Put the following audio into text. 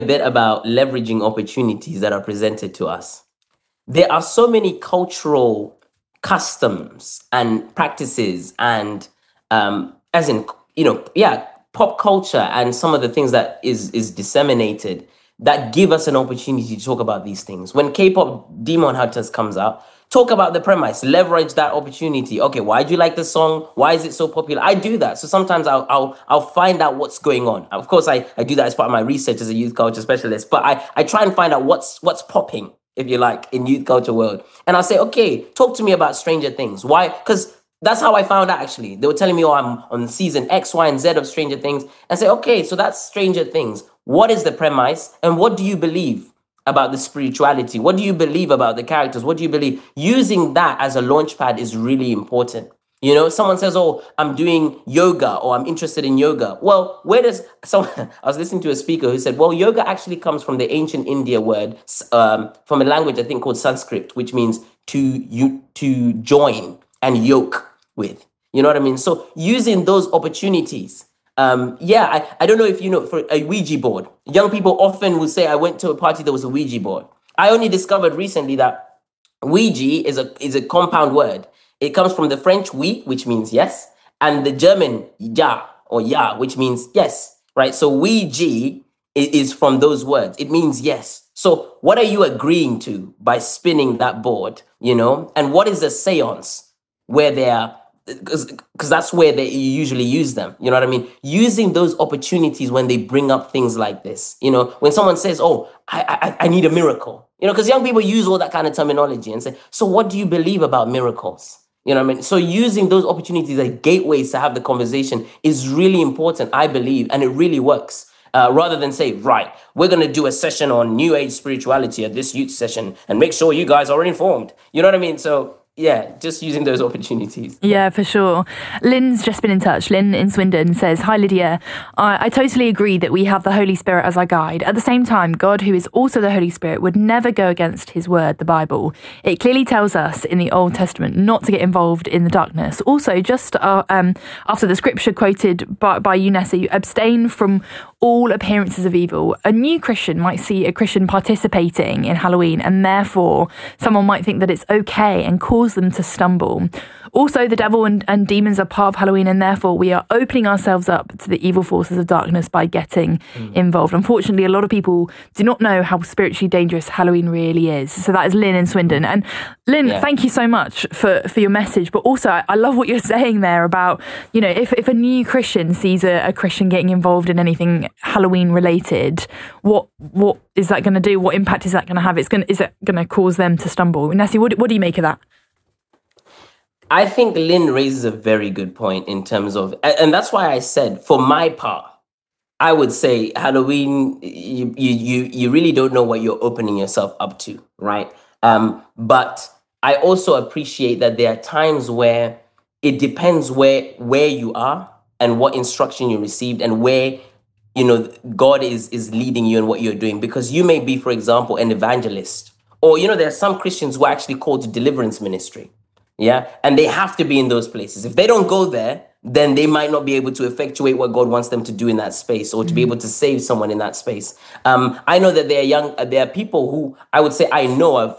bit about leveraging opportunities that are presented to us. There are so many cultural customs and practices and as in, yeah, pop culture and some of the things that is disseminated that give us an opportunity to talk about these things. When K-pop Demon Hunters comes out, talk about the premise, leverage that opportunity. Okay, why do you like the song? Why is it so popular? I do that. So sometimes I'll find out what's going on. Of course, I do that as part of my research as a youth culture specialist, but I try and find out what's popping, if you like, in youth culture world. And I'll say, okay, talk to me about Stranger Things. Why? Because that's how I found out, actually. They were telling me, oh, I'm on season X, Y, and Z of Stranger Things. And say, okay, so that's Stranger Things. What is the premise? And what do you believe about the spirituality? What do you believe about the characters? What do you believe? Using that as a launch pad is really important. You know, someone says, oh, I'm doing yoga or I'm interested in yoga. Well, where does I was listening to a speaker who said, well, yoga actually comes from the ancient India word, from a language, I think, called Sanskrit, which means to join and yoke with. You know what I mean? So using those opportunities. I don't know if you know, for a Ouija board, young people often will say, I went to a party, there was a Ouija board. I only discovered recently that Ouija is a compound word. It comes from the French oui, which means yes, and the German ja or ja, which means yes, right? So Ouija is from those words. It means yes. So what are you agreeing to by spinning that board, you know? And what is a seance where they are, because that's where they usually use them. You know what I mean? Using those opportunities when they bring up things like this. You know, when someone says, oh, I need a miracle. You know, because young people use all that kind of terminology and say, so what do you believe about miracles? You know what I mean? So using those opportunities as gateways to have the conversation is really important, I believe, and it really works. Rather than say, right, we're going to do a session on New Age spirituality at this youth session and make sure you guys are informed. You know what I mean? So yeah, just using those opportunities. Yeah, for sure. Lynn's just been in touch. Lynn in Swindon says, hi, Lydia. I totally agree that we have the Holy Spirit as our guide. At the same time, God, who is also the Holy Spirit, would never go against his word, the Bible. It clearly tells us in the Old Testament not to get involved in the darkness. Also, just after the scripture quoted by you, Nessa, you abstain from all appearances of evil. A new Christian might see a Christian participating in Halloween, and therefore someone might think that it's okay and cause them to stumble. Also, the devil and demons are part of Halloween, and therefore we are opening ourselves up to the evil forces of darkness by getting involved. Unfortunately, a lot of people do not know how spiritually dangerous Halloween really is. So that is Lynn in Swindon. And Lynn, thank you so much for your message. But also, I love what you're saying there about, you know, if a new Christian sees a Christian getting involved in anything Halloween related, what is that going to do? What impact is that going to have? Is it going to cause them to stumble? Nessie, what do you make of that? I think Lynn raises a very good point in terms of, and that's why I said, for my part, I would say Halloween, you really don't know what you're opening yourself up to, right? But I also appreciate that there are times where it depends where you are and what instruction you received and where, you know, God is leading you in what you're doing. Because you may be, for example, an evangelist, or, you know, there are some Christians who are actually called to deliverance ministry. Yeah. And they have to be in those places. If they don't go there, then they might not be able to effectuate what God wants them to do in that space, or to be able to save someone in that space. I know that there are people who I would say I know of